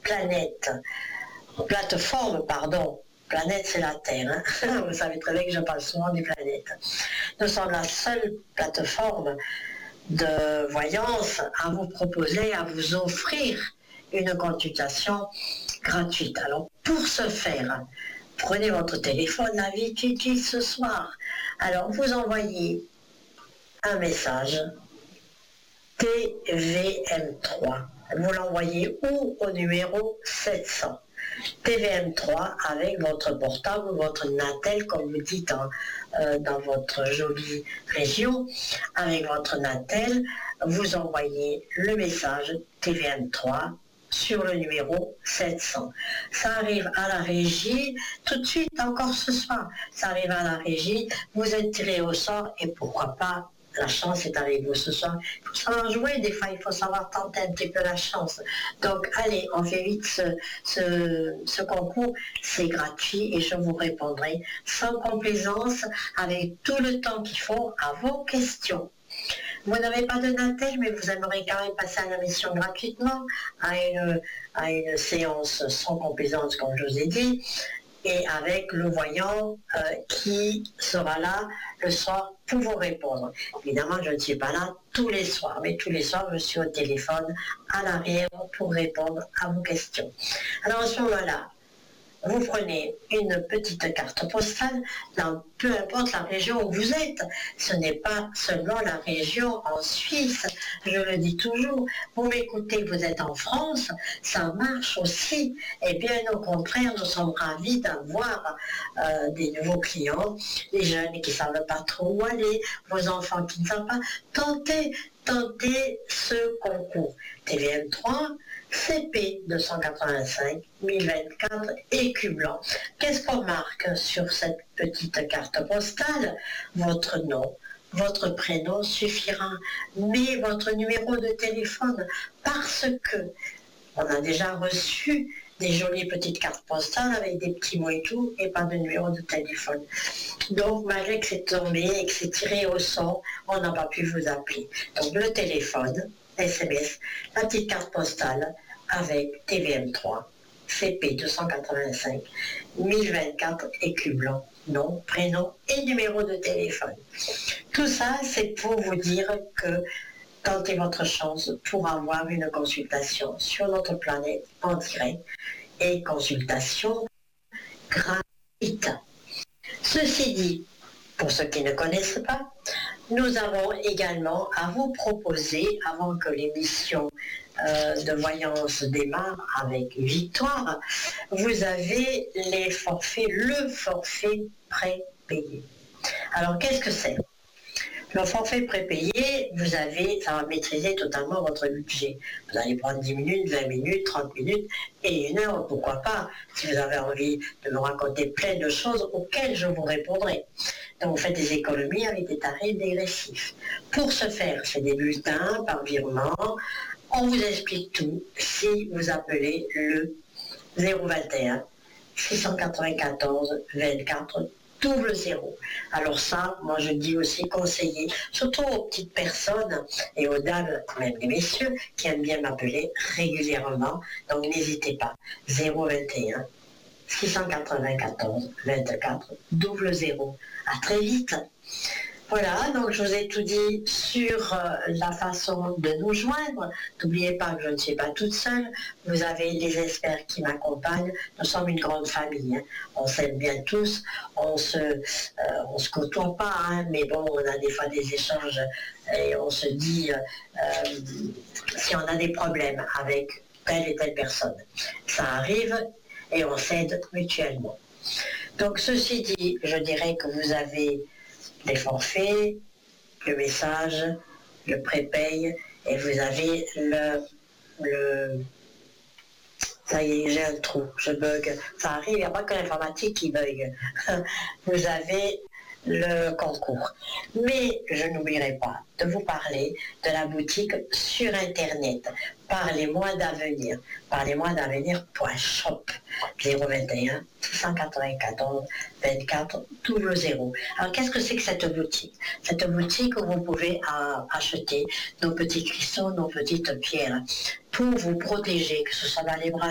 plateforme, pardon. Planète, c'est la Terre. Hein. Vous savez très bien que je parle souvent des planètes. Nous sommes la seule plateforme de voyance à vous proposer, à vous offrir une consultation gratuite. Alors, pour ce faire, prenez votre téléphone, la vie qui utilise ce soir. Alors, vous envoyez un message TVM3. Vous l'envoyez où? Au numéro 700. TVM3 avec votre portable ou votre Natel, comme vous dites dans votre jolie région, avec votre Natel, vous envoyez le message TVM3 sur le numéro 700. Ça arrive à la régie, tout de suite, encore ce soir, ça arrive à la régie, vous êtes tiré au sort et pourquoi pas, la chance est avec vous ce soir. Il faut savoir jouer, des fois il faut savoir tenter un petit peu la chance. Donc allez, on fait vite ce concours, c'est gratuit et je vous répondrai sans complaisance avec tout le temps qu'il faut à vos questions. Vous n'avez pas de Natel, mais vous aimeriez quand même passer à la mission gratuitement, à une séance sans complaisance, comme je vous ai dit, et avec le voyant qui sera là le soir pour vous répondre. Évidemment, je ne suis pas là tous les soirs, mais tous les soirs, je suis au téléphone à l'arrière pour répondre à vos questions. Alors, à ce moment-là, vous prenez une petite carte postale dans peu importe la région où vous êtes. Ce n'est pas seulement la région en Suisse, je le dis toujours. Vous m'écoutez, vous êtes en France, ça marche aussi. Et bien au contraire, nous sommes ravis d'avoir des nouveaux clients, les jeunes qui ne savent pas trop où aller, vos enfants qui ne savent pas. Tentez ce concours. TVM3, CP 285 1024 écu blanc. Qu'est-ce qu'on marque sur cette petite carte postale? Votre nom, votre prénom suffira, mais votre numéro de téléphone, parce que on a déjà reçu des jolies petites cartes postales avec des petits mots et tout, et pas de numéro de téléphone. Donc, malgré que c'est tombé et que c'est tiré au sort, on n'a pas pu vous appeler. Donc, le téléphone, SMS, la petite carte postale avec TVM3, CP 285 1024 écu blanc, nom, prénom et numéro de téléphone. Tout ça, c'est pour vous dire que tentez votre chance pour avoir une consultation sur notre planète en direct et consultation gratuite. Ceci dit, pour ceux qui ne connaissent pas, nous avons également à vous proposer, avant que l'émission de voyance démarre avec Victoire, vous avez le forfait prépayé. Alors, qu'est-ce que c'est? Le forfait prépayé, ça va maîtriser totalement votre budget. Vous allez prendre 10 minutes, 20 minutes, 30 minutes et 1 heure, pourquoi pas, si vous avez envie de me raconter plein de choses auxquelles je vous répondrai. Donc vous faites des économies avec des tarifs dégressifs. Pour ce faire, c'est des bulletins par virement. On vous explique tout si vous appelez le 021 694 24 00. Alors ça, moi je dis aussi conseiller, surtout aux petites personnes et aux dames, même les messieurs, qui aiment bien m'appeler régulièrement. Donc n'hésitez pas. 021 694 24 00. À très vite. Voilà, donc je vous ai tout dit sur la façon de nous joindre. N'oubliez pas que je ne suis pas toute seule. Vous avez les experts qui m'accompagnent. Nous sommes une grande famille. Hein. On s'aime bien tous. On se côtoie pas, hein, mais bon, on a des fois des échanges et on se dit si on a des problèmes avec telle et telle personne. Ça arrive et on s'aide mutuellement. Donc ceci dit, je dirais que vous avez les forfaits, le message, le prépaye, et vous avez ça y est, j'ai un trou, je bug. Ça arrive, il n'y a pas que l'informatique qui bug. Vous avez le concours. Mais je n'oublierai pas de vous parler de la boutique sur Internet. Parlez-moi d'avenir. Parlez-moi d'avenir.shop 021 694 24 00. Alors qu'est-ce que c'est que cette boutique? Cette boutique où vous pouvez acheter nos petits cristaux, nos petites pierres pour vous protéger, que ce soit dans les bras